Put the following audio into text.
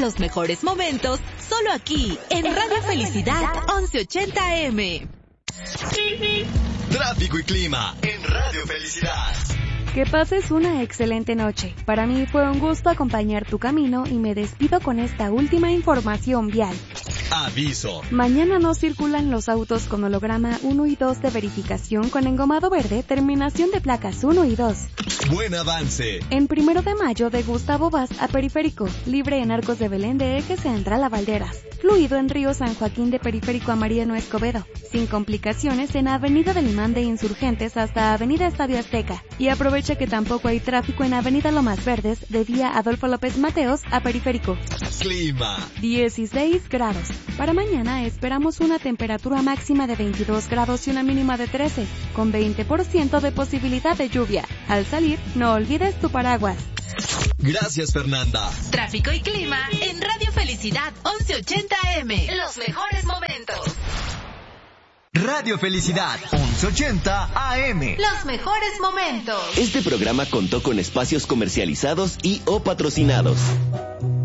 Los mejores momentos, solo aquí, en Radio Felicidad 1180 AM. Tráfico y clima en Radio Felicidad. Que pases una excelente noche. Para mí fue un gusto acompañar tu camino y me despido con esta última información vial. Aviso. Mañana no circulan los autos con holograma 1 y 2 de verificación con engomado verde, terminación de placas 1 y 2. Buen avance. En 1 de mayo de Gustavo Vaz a Periférico, libre en Arcos de Belén de Eje Central a Valderas, fluido en Río San Joaquín de Periférico a Mariano Escobedo, sin complicaciones en Avenida del Imán de Insurgentes hasta Avenida Estadio Azteca, y aprovecha que tampoco hay tráfico en Avenida Lomas Verdes de vía Adolfo López Mateos a Periférico. Clima. 16 grados. Para mañana esperamos una temperatura máxima de 22 grados y una mínima de 13, con 20% de posibilidad de lluvia. Al salir, no olvides tu paraguas. Gracias, Fernanda. Tráfico y clima en Radio Felicidad 1180 AM. Los mejores momentos. Radio Felicidad 1180 AM. Los mejores momentos. Este programa contó con espacios comercializados y o patrocinados.